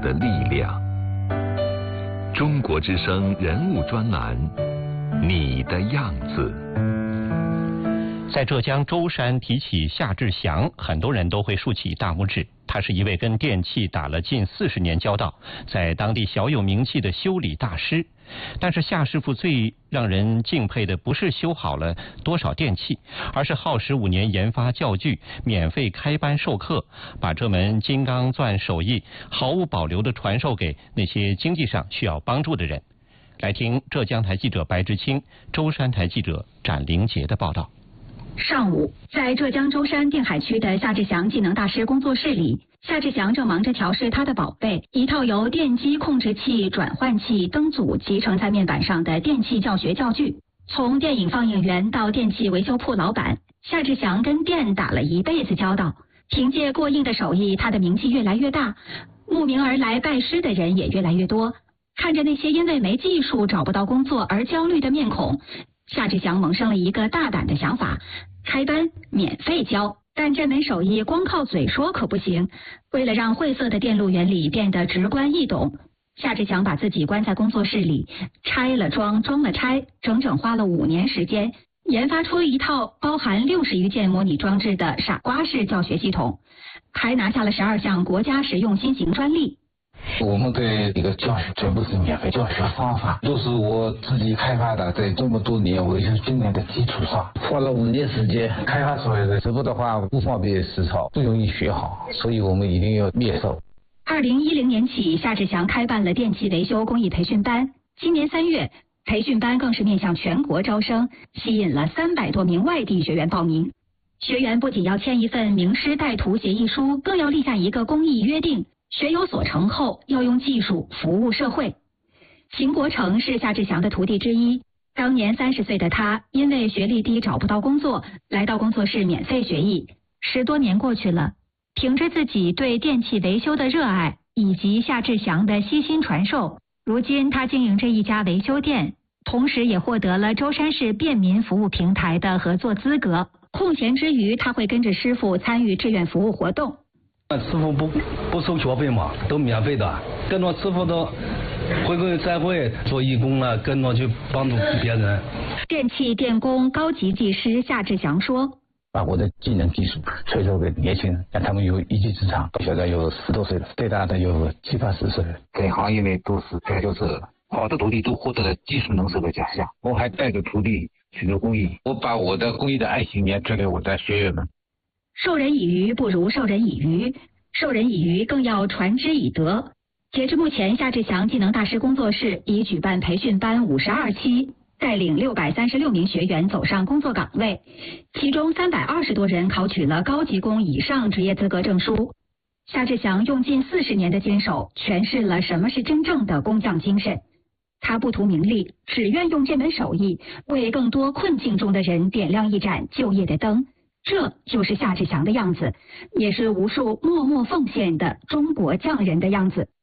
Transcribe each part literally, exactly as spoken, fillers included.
的力量。中国之声人物专栏，你的样子。 在浙江舟山提起夏志祥，很多人都会竖起大拇指。他是一位跟电器打了近四十年交道，在当地小有名气的修理大师。但是夏师傅最让人敬佩的不是修好了多少电器，而是耗时五年研发教具，免费开班授课，把这门金刚钻手艺毫无保留地传授给那些经济上需要帮助的人。来听浙江台记者白志清、舟山台记者展玲杰的报道。 上午，在浙江舟山定海区的夏志祥技能大师工作室里，夏志祥正忙着调试他的宝贝，一套由电机控制器、转换器、灯组集成在面板上的电器教学教具。从电影放映员到电器维修铺老板，夏志祥跟电打了一辈子交道。凭借过硬的手艺，他的名气越来越大，慕名而来拜师的人也越来越多。看着那些因为没技术找不到工作而焦虑的面孔，夏志祥萌生了一个大胆的想法：开班免费教。但这门手艺光靠嘴说可不行，为了让晦涩的电路原理变得直观易懂，夏志祥把自己关在工作室里，拆了装，装了拆，整整花了五年时间，研发出一套包含六十余件模拟装置的傻瓜式教学系统，还拿下了十二项国家实用新型专利。 我们的这个教学全部是免费教学方法，都是我自己开发的，在这么多年维修训练的基础上，花了五年时间开发出来的。直播的话不方便实操，不容易学好，所以我们一定要面授。 二零一零年起，夏志祥开办了电器维修工艺培训班。今年三月，培训班更是面向全国招生，吸引了三百多名外地学员报名。学员不仅要签一份名师带徒协议书，更要立下一个公益约定。学有所成后，要用技术服务社会。秦国成是夏志祥的徒弟之一，当年三十岁的他，因为学历低找不到工作，来到工作室免费学艺。十多年过去了，凭着自己对电器维修的热爱，以及夏志祥的悉心传授，如今他经营着一家维修店，同时也获得了舟山市便民服务平台的合作资格。空闲之余，他会跟着师傅参与志愿服务活动。 师傅不不收学费嘛，都免费的，跟着师傅都回归社会做义工了，跟着去帮助别人。 电器电工高级技师夏志祥说：“ 把我的技能技术传授给年轻人，让他们有一技之长。现在有十多岁了，最大的有七八十岁了，在行业内都是佼佼者。好的徒弟都获得了技术能手的奖项。我还带着徒弟去做公益，我把我的公益的爱心也传给我的学员们。” 授人以鱼不如授人以渔，授人以渔更要传之以德。截至目前，夏志祥技能大师工作室已举办培训班五十二期，带领六百三十六名学员走上工作岗位，其中三百二十多人考取了高级工以上职业资格证书。夏志祥用近四十年的坚守，诠释了什么是真正的工匠精神。他不图名利，只愿用这门手艺为更多困境中的人点亮一盏就业的灯。这就是夏志祥的样子，也是无数默默奉献的中国匠人的样子。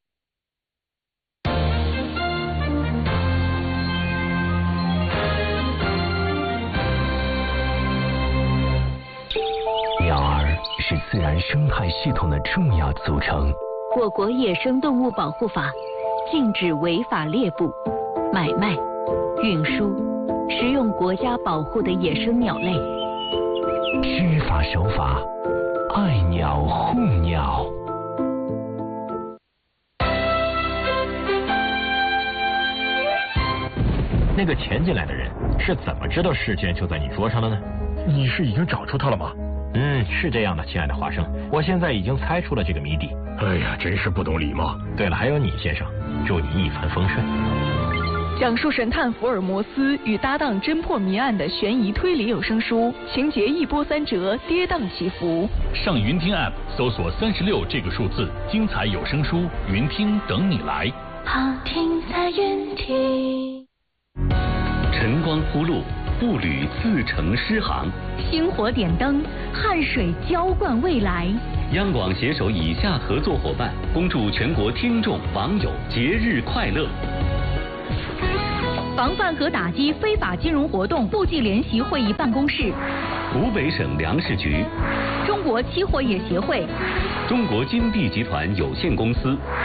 鸟儿是自然生态系统的重要组成。 我国野生动物保护法禁止违法猎捕、买卖、运输、食用国家保护的野生鸟类。 知法守法，爱鸟护鸟。 那个潜进来的人是怎么知道试卷就在你桌上的呢？ 你是已经找出他了吗？ 嗯，是这样的，亲爱的华生，我现在已经猜出了这个谜底。 哎呀，真是不懂礼貌。 对了，还有你先生，祝你一帆风顺。 讲述神探福尔摩斯与搭档侦破谜案的悬疑推理有声书，情节一波三折，跌宕起伏。 上云听 App 搜索三十六这个数字，精彩有声书，云听等你来。 好听在云听。 晨光铺路，步履自成诗行。 星火点灯，汗水浇灌未来。 央广携手以下合作伙伴，恭祝全国听众网友节日快乐。 防范和打击非法金融活动部际联席会议办公室， 湖北省粮食局， 中国期货业协会， 中国金币集团有限公司。